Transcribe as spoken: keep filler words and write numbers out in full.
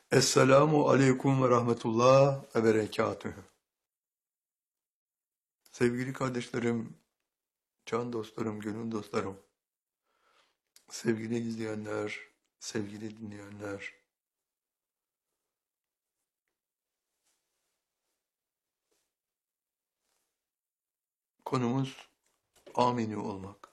Esselamu aleyküm ve rahmetullah ve berekatühü. Sevgili kardeşlerim, can dostlarım, gönül dostlarım, sevgili izleyenler, sevgili dinleyenler, konumuz amini olmak.